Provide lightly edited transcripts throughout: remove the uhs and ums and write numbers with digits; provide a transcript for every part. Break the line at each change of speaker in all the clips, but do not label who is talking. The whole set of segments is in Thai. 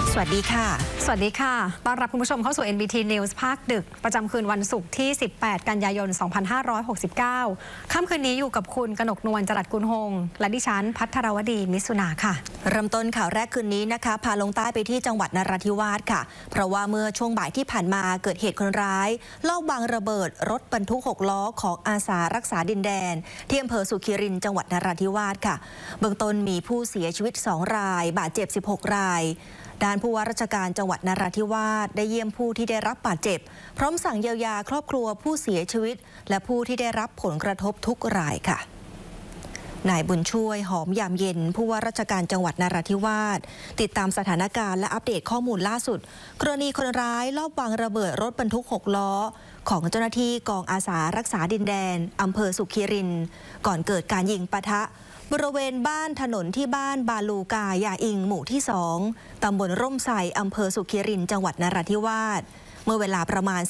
สวัสดีค่ะ
สวัสดีค่ะต้อนรับคุณผู้ชมเข้าสู่ NBT News ภาคดึกประจำคืนวันศุกร์ที่ 18 กันยายน 2569 ค่ำคืนนี้อยู่กับคุณกนกนวล จรัสกุลหงษ์และดิฉันภัทรวดี มิสุนาค่ะ
เริ่มต้นข่าวแรกคืนนี้นะคะพาลงใต้ไปที่จังหวัดนราธิวาสค่ะเพราะว่าเมื่อช่วงบ่ายที่ผ่านมาเกิดเหตุคนร้ายลอบวางระเบิดรถบรรทุก6 ล้อของอาสารักษาดินแดนที่อำเภอสุขิรินจังหวัดนราธิวาสค่ะเบื้องต้นมีผู้เสียชีวิต2 รายบาดเจ็บ16 รายด้านผู้ว่าราชการจังหวัดนราธิวาสได้เยี่ยมผู้ที่ได้รับบาดเจ็บพร้อมสั่งเยียวยาครอบครัวผู้เสียชีวิตและผู้ที่ได้รับผลกระทบทุกรายค่ะนายบุญช่วยหอมยามเย็นผู้ว่าราชการจังหวัดนราธิวาสติดตามสถานการณ์และอัปเดตข้อมูลล่าสุดกรณีคนร้ายลอบวางระเบิดรถบรรทุก6 ล้อของเจ้าหน้าที่กองอาสารักษาดินแดนอำเภอสุขิรินก่อนเกิดการยิงปะทะบริเวณบ้านถนนที่บ้านบาลูกายาอิงหมู่ที่2ตำบลร่มไทรอำเภอสุขิรินจังหวัดนราธิวาสเมื่อเวลาประมาณ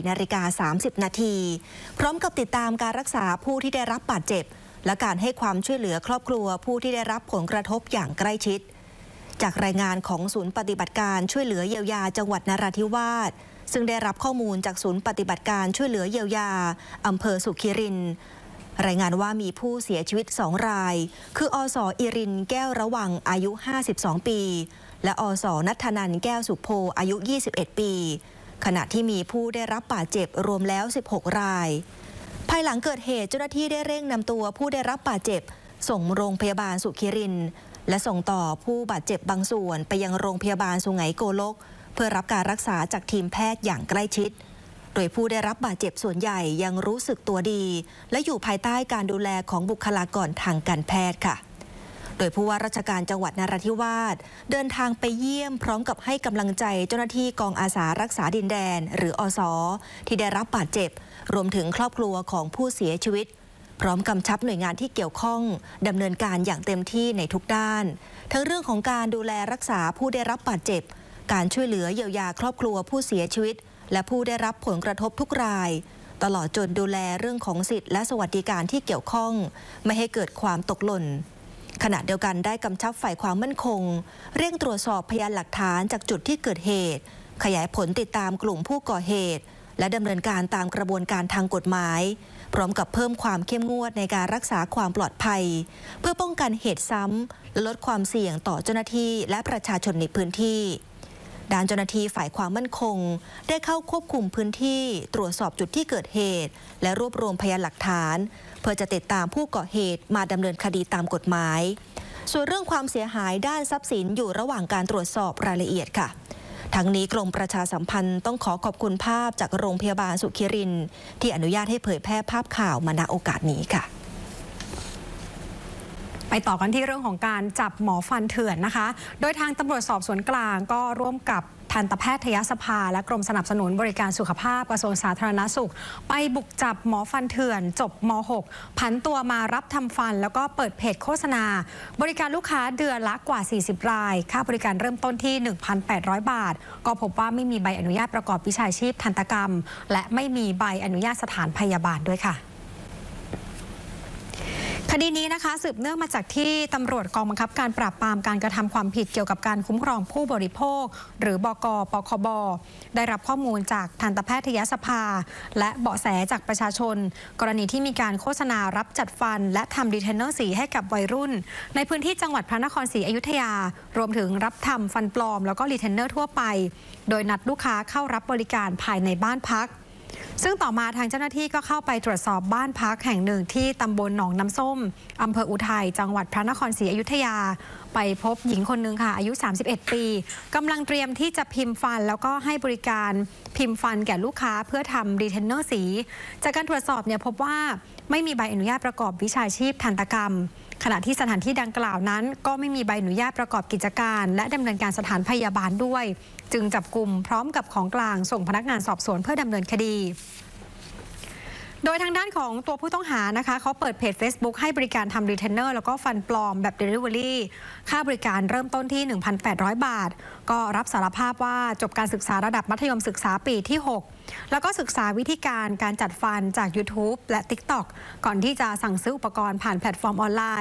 14:30 นาทีพร้อมกับติดตามการรักษาผู้ที่ได้รับบาดเจ็บและการให้ความช่วยเหลือครอบครัวผู้ที่ได้รับผลกระทบอย่างใกล้ชิดจากรายงานของศูนย์ปฏิบัติการช่วยเหลือเยียวยาจังหวัดนราธิวาสซึ่งได้รับข้อมูลจากศูนย์ปฏิบัติการช่วยเหลือเยียวยาอำเภอสุขิรินรายงานว่ามีผู้เสียชีวิต2 รายคืออส.อิรินแก้วระวังอายุ52 ปีและอส.ณัฐนันท์แก้วสุโพอายุ21 ปีขณะที่มีผู้ได้รับบาดเจ็บรวมแล้ว16 รายภายหลังเกิดเหตุเจ้าหน้าที่ได้เร่งนำตัวผู้ได้รับบาดเจ็บส่งโรงพยาบาลสุขิรินและส่งต่อผู้บาดเจ็บบางส่วนไปยังโรงพยาบาลสุไหงโกลกเพื่อรับการรักษาจากทีมแพทย์อย่างใกล้ชิดโดยผู้ได้รับบาดเจ็บส่วนใหญ่ยังรู้สึกตัวดีและอยู่ภายใต้การดูแลของบุคลากรทางการแพทย์ค่ะโดยผู้ว่าราชการจังหวัดนราธิวาสเดินทางไปเยี่ยมพร้อมกับให้กำลังใจเจ้าหน้าที่กองอาสารักษาดินแดนหรืออส.ที่ได้รับบาดเจ็บรวมถึงครอบครัวของผู้เสียชีวิตพร้อมกำชับหน่วยงานที่เกี่ยวข้องดำเนินการอย่างเต็มที่ในทุกด้านทั้งเรื่องของการดูแลรักษาผู้ได้รับบาดเจ็บการช่วยเหลือเยียวยาครอบครัวผู้เสียชีวิตและผู้ได้รับผลกระทบทุกรายตลอดจนดูแลเรื่องของสิทธิและสวัสดิการที่เกี่ยวข้องไม่ให้เกิดความตกหล่นขณะเดียวกันได้กำชับฝ่ายความมั่นคงเร่งตรวจสอบพยานหลักฐานจากจุดที่เกิดเหตุขยายผลติดตามกลุ่มผู้ก่อเหตุและดำเนินการตามกระบวนการทางกฎหมายพร้อมกับเพิ่มความเข้มงวดในการรักษาความปลอดภัยเพื่อป้องกันเหตุซ้ำและลดความเสี่ยงต่อเจ้าหน้าที่และประชาชนในพื้นที่ด้านเจ้าหน้าที่ฝ่ายความมั่นคงได้เข้าควบคุมพื้นที่ตรวจสอบจุดที่เกิดเหตุและรวบรวมพยานหลักฐานเพื่อจะติดตามผู้ก่อเหตุมาดำเนินคดีตามกฎหมายส่วนเรื่องความเสียหายด้านทรัพย์สินอยู่ระหว่างการตรวจสอบรายละเอียดค่ะทั้งนี้กรมประชาสัมพันธ์ต้องขอขอบคุณภาพจากโรงพยาบาลสุขิรินที่อนุญาตให้เผยแพร่ภาพข่าวมาณโอกาสนี้ค่ะ
ไปต่อกันที่เรื่องของการจับหมอฟันเถื่อนนะคะโดยทางตำรวจสอบสวนกลางก็ร่วมกับทันตแพทยสภาและกรมสนับสนุนบริการสุขภาพกระทรวงสาธารณสุขไปบุกจับหมอฟันเถื่อนจบม.6 ผันตัวมารับทำฟันแล้วก็เปิดเพจโฆษณาบริการลูกค้าเดือนละกว่า40 รายค่าบริการเริ่มต้นที่ 1,800 บาทก็พบว่าไม่มีใบอนุญาตประกอบวิชาชีพทันตกรรมและไม่มีใบอนุญาตสถานพยาบาลด้วยค่ะคดีนี้นะคะสืบเนื่องมาจากที่ตำรวจกองบังคับการปราบปรามการกระทำความผิดเกี่ยวกับการคุ้มครองผู้บริโภคหรือบก.ปคบ.ได้รับข้อมูลจากทันตแพทยสภาและเบาะแสจากประชาชนกรณีที่มีการโฆษณารับจัดฟันและทำดีเทนเนอร์สีให้กับวัยรุ่นในพื้นที่จังหวัดพระนครศรีอยุธยารวมถึงรับทำฟันปลอมแล้วก็รีเทนเนอร์ทั่วไปโดยนัดลูกค้าเข้ารับบริการภายในบ้านพักซึ่งต่อมาทางเจ้าหน้าที่ก็เข้าไปตรวจสอบบ้านพักแห่งหนึ่งที่ตำบลหนองน้ำส้มอำเภออุทัยจังหวัดพระนครศรีอยุธยาไปพบหญิงคนหนึ่งค่ะอายุ31 ปีกำลังเตรียมที่จะพิมพ์ฟันแล้วก็ให้บริการพิมพ์ฟันแก่ลูกค้าเพื่อทำรีเทนเนอร์สีจากการตรวจสอบเนี่ยพบว่าไม่มีใบอนุญาตประกอบวิชาชีพทันตกรรมขณะที่สถานที่ดังกล่าวนั้นก็ไม่มีใบอนุญาตประกอบกิจการและดำเนินการสถานพยาบาลด้วยจึงจับกุมพร้อมกับของกลางส่งพนักงานสอบสวนเพื่อดำเนินคดีโดยทางด้านของตัวผู้ต้องหานะคะเขาเปิดเพจ Facebook ให้บริการทำรีเทนเนอร์แล้วก็ฟันปลอมแบบ Delivery ค่าบริการเริ่มต้นที่ 1,800 บาทก็รับสารภาพว่าจบการศึกษาระดับมัธยมศึกษาปีที่ 6 แล้วก็ศึกษาวิธีการจัดฟันจาก YouTube และ TikTok ก่อนที่จะสั่งซื้ออุปกรณ์ผ่านแพลตฟอร์มออนไลน์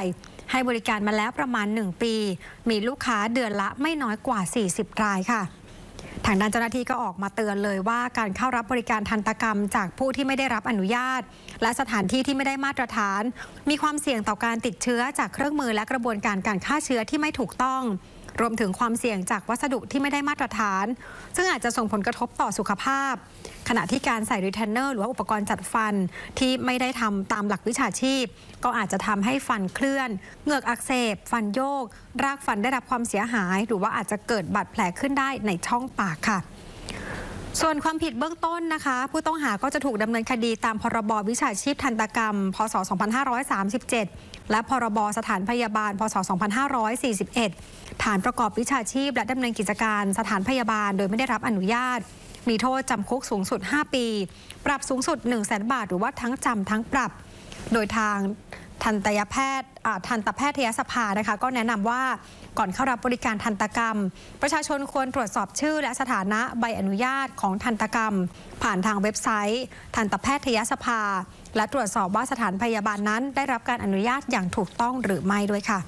ให้บริการมาแล้วประมาณ1 ปีมีลูกค้าเดือนละไม่น้อยกว่า40 รายค่ะทางด้านเจ้าหน้าที่ก็ออกมาเตือนเลยว่าการเข้ารับบริการทันตกรรมจากผู้ที่ไม่ได้รับอนุญาตและสถานที่ที่ไม่ได้มาตรฐานมีความเสี่ยงต่อการติดเชื้อจากเครื่องมือและกระบวนการฆ่าเชื้อที่ไม่ถูกต้องรวมถึงความเสี่ยงจากวัสดุที่ไม่ได้มาตรฐานซึ่งอาจจะส่งผลกระทบต่อสุขภาพขณะที่การใส่รีเทนเนอร์หรือว่าอุปกรณ์จัดฟันที่ไม่ได้ทำตามหลักวิชาชีพก็อาจจะทำให้ฟันเคลื่อนเหงือกอักเสบฟันโยกรากฟันได้รับความเสียหายหรือว่าอาจจะเกิดบาดแผลขึ้นได้ในช่องปากค่ะส่วนความผิดเบื้องต้นนะคะผู้ต้องหาก็จะถูกดำเนินคดีตามพรบวิชาชีพทันตกรรมพศ 2537 และพรบสถานพยาบาลพศ 2541 ฐานประกอบวิชาชีพและดำเนินกิจการสถานพยาบาลโดยไม่ได้รับอนุญาตมีโทษจำคุกสูงสุด5 ปีปรับสูงสุด 100,000 บาทหรือว่าทั้งจำทั้งปรับโดยทางทันตแพทยสภานะคะก็แนะนำว่าก่อนเข้ารับบริการทันตกรรมประชาชนควรตรวจสอบชื่อและสถานะใบอนุญาตของทันตกรรมผ่านทางเว็บไซต์ทันตแพทยสภาและตรวจสอบว่าสถานพยาบาลนั้นได้รับการอนุญาตอย่างถูกต้องหรือไม่ด้วยค่ะ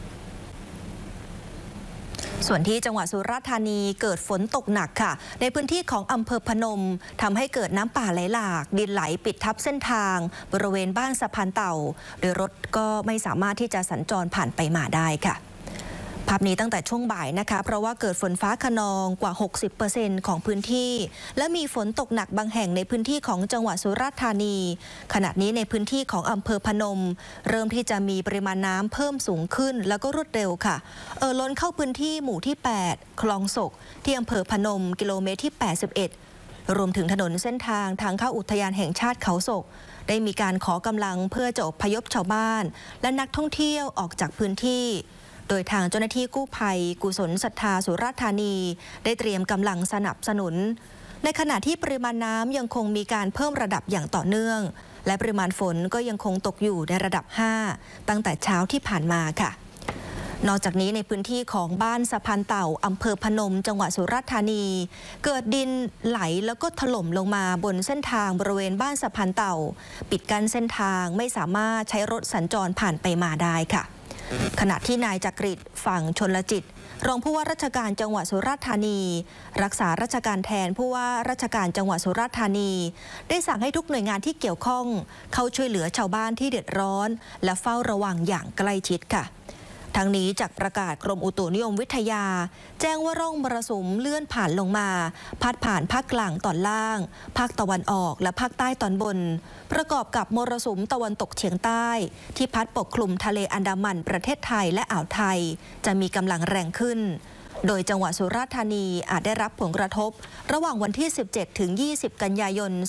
ส่วนที่จังหวัดสุราษฎร์ธานีเกิดฝนตกหนักค่ะในพื้นที่ของอำเภอพนมทำให้เกิดน้ำป่าไหลหลากดินไหลปิดทับเส้นทางบริเวณบ้านสะพานเต่าโดยรถก็ไม่สามารถที่จะสัญจรผ่านไปมาได้ค่ะภาพนี้ตั้งแต่ช่วงบ่ายนะคะเพราะว่าเกิดฝนฟ้าคะนองกว่า 60% ของพื้นที่และมีฝนตกหนักบางแห่งในพื้นที่ของจังหวัดสุราษฎร์ธานีขณะนี้ในพื้นที่ของอำเภอพนมเริ่มที่จะมีปริมาณน้ำเพิ่มสูงขึ้นแล้วก็รวดเร็วค่ะล้นเข้าพื้นที่หมู่ที่ 8 คลองศกที่อำเภอพนมกิโลเมตรที่ 81 รวมถึงถนนเส้นทางทางเข้าอุทยานแห่งชาติเขาศกได้มีการขอกำลังเพื่อจะอพยพชาวบ้านและนักท่องเที่ยวออกจากพื้นที่โดยทางเจ้าหน้าที่กู้ภัยกุศลศรัทธาสุราษฎร์ธานีได้เตรียมกำลังสนับสนุนในขณะที่ปริมาณน้ำยังคงมีการเพิ่มระดับอย่างต่อเนื่องและปริมาณฝนก็ยังคงตกอยู่ในระดับ 5 ตั้งแต่เช้าที่ผ่านมาค่ะนอกจากนี้ในพื้นที่ของบ้านสะพานเต่าอำเภอพนมจังหวัดสุราษฎร์ธานีเกิดดินไหลแล้วก็ถล่มลงมาบนเส้นทางบริเวณบ้านสะพานเต่าปิดกั้นเส้นทางไม่สามารถใช้รถสัญจรผ่านไปมาได้ค่ะขณะที่นายจักริดฝั่งชลจิตรองผู้ว่าราชการจังหวัดสุราษฎร์ธานีรักษาราชการแทนผู้ว่าราชการจังหวัดสุราษฎร์ธานีได้สั่งให้ทุกหน่วยงานที่เกี่ยวข้องเข้าช่วยเหลือชาวบ้านที่เดือดร้อนและเฝ้าระวังอย่างใกล้ชิดค่ะทั้งนี้จากประกาศกรมอุตุนิยมวิทยาแจ้งว่าร่องมรสุมเลื่อนผ่านลงมาพัดผ่านภาคกลางตอนล่างภาคตะวันออกและภาคใต้ตอนบนประกอบกับมรสุมตะวันตกเฉียงใต้ที่พัดปกคลุมทะเลอันดามันประเทศไทยและอ่าวไทยจะมีกำลังแรงขึ้นโดยจังหวัดสุราษฎร์ธานีอาจได้รับผลกระทบระหว่างวันที่ 17 ถึง 20 กันยายน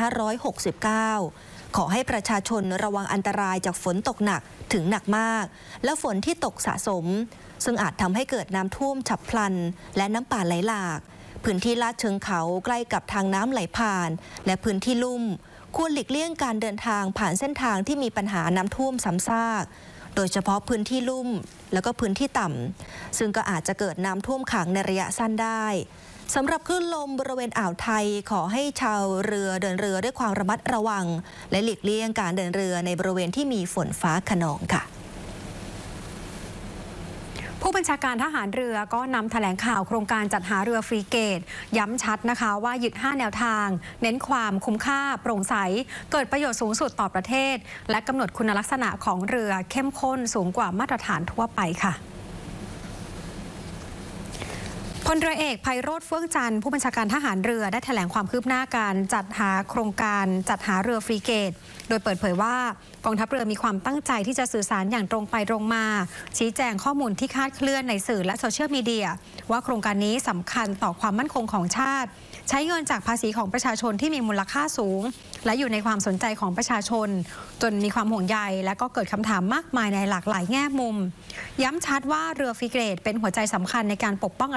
2569 ขอให้ประชาชนระวังอันตรายจากฝนตกหนักถึงหนักมากและฝนที่ตกสะสมซึ่งอาจทำให้เกิดน้ำท่วมฉับพลันและน้ำป่าไหลหลากพื้นที่ลาดเชิงเขาใกล้กับทางน้ำไหลผ่านและพื้นที่ลุ่มควรหลีกเลี่ยงการเดินทางผ่านเส้นทางที่มีปัญหาน้ำท่วมซ้ำซากโดยเฉพาะพื้นที่ลุ่มแล้วก็พื้นที่ต่ำซึ่งก็อาจจะเกิดน้ำท่วมขังในระยะสั้นได้สำหรับคลื่นลมบริเวณอ่าวไทยขอให้ชาวเรือเดินเรือด้วยความระมัดระวังและหลีกเลี่ยงการเดินเรือในบริเวณที่มีฝนฟ้าคะนองค่ะ
ผู้บัญชาการทหารเรือก็นำแถลงข่าวโครงการจัดหาเรือฟรีเกตย้ำชัดนะคะว่ายึด5แนวทางเน้นความคุ้มค่าโปร่งใสเกิดประโยชน์สูงสุดต่อประเทศและกำหนดคุณลักษณะของเรือเข้มข้นสูงกว่ามาตรฐานทั่วไปค่ะพลเรือเอกไพโรจน์ เฟื่องจันทร์ผู้บัญชาการทหารเรือได้แถลงความคืบหน้าการจัดหาโครงการจัดหาเรือฟรีเกตโดยเปิดเผยว่ากองทัพเรือมีความตั้งใจที่จะสื่อสารอย่างตรงไปตรงมาชี้แจงข้อมูลที่คลาดเคลื่อนในสื่อและโซเชียลมีเดียว่าโครงการนี้สำคัญต่อความมั่นคงของชาติใช้เงินจากภาษีของประชาชนที่มีมูลค่าสูงและอยู่ในความสนใจของประชาชนจนมีความห่วงใยและก็เกิดคำถามมากมายในหลากหลายแง่มุมย้ำชัดว่าเรือฟรีเกตเป็นหัวใจสำคัญในการปกป้อง